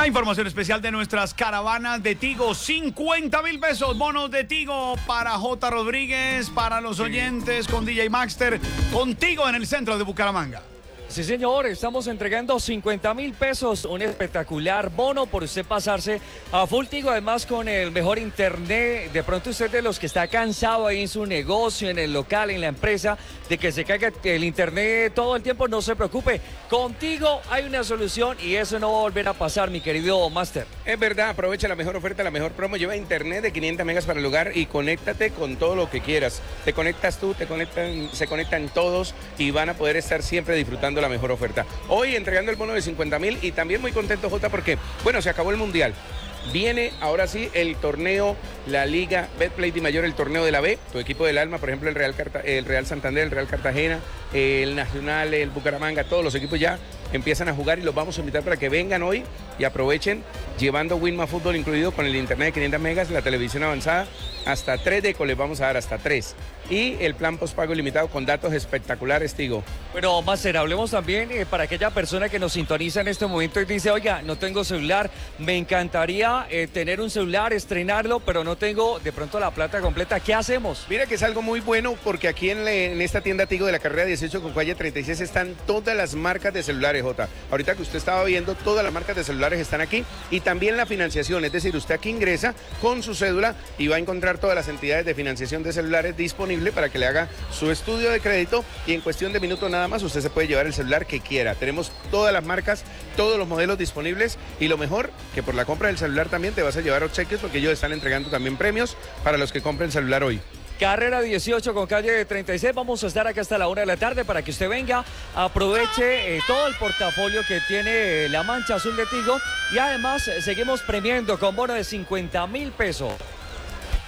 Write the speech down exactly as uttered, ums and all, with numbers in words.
La información especial de nuestras caravanas de Tigo, cincuenta mil pesos, bonos de Tigo para J. Rodríguez, para los oyentes con D J Maxter, contigo en el centro de Bucaramanga. Sí, señor, estamos entregando cincuenta mil pesos, un espectacular bono por usted pasarse a Full Tigo, además con el mejor internet. De pronto usted de los que está cansado ahí en su negocio, en el local, en la empresa, de que se caiga el internet todo el tiempo, no se preocupe. Contigo hay una solución y eso no va a volver a pasar, mi querido Master. Es verdad, aprovecha la mejor oferta, la mejor promo, lleva internet de quinientos megas para el hogar y conéctate con todo lo que quieras. Te conectas tú, te conectan, se conectan todos y van a poder estar siempre disfrutando la mejor oferta. Hoy entregando el bono de cincuenta mil y también muy contento, Jota, porque, bueno, se acabó el Mundial. Viene ahora sí el torneo, la Liga Betplay Di Mayor, el torneo de la B, tu equipo del alma, por ejemplo, el Real, Carta el Real Santander, el Real Cartagena, el Nacional, el Bucaramanga, todos los equipos ya empiezan a jugar y los vamos a invitar para que vengan hoy y aprovechen llevando Winma Fútbol incluido con el internet de quinientos megas, la televisión avanzada, hasta tres deco les vamos a dar, hasta tres. Y el plan postpago ilimitado con datos espectaculares, Tigo. Bueno, Master, hablemos también eh, para aquella persona que nos sintoniza en este momento y dice, oiga, no tengo celular, me encantaría eh, tener un celular, estrenarlo, pero no tengo de pronto la plata completa. ¿Qué hacemos? Mira que es algo muy bueno porque aquí en, le, en esta tienda Tigo de la carrera dieciocho con calle treinta y seis están todas las marcas de celulares, Jota. Ahorita que usted estaba viendo, todas las marcas de celulares están aquí y también la financiación, es decir, usted aquí ingresa con su cédula y va a encontrar todas las entidades de financiación de celulares disponibles para que le haga su estudio de crédito y en cuestión de minutos nada más usted se puede llevar el celular que quiera. Tenemos todas las marcas, todos los modelos disponibles y lo mejor, que por la compra del celular también te vas a llevar obsequios porque ellos están entregando también premios para los que compren celular hoy. Carrera dieciocho con calle treinta y seis, vamos a estar acá hasta la una de la tarde para que usted venga, aproveche eh, todo el portafolio que tiene eh, la mancha azul de Tigo y además eh, seguimos premiando con bono de cincuenta mil pesos.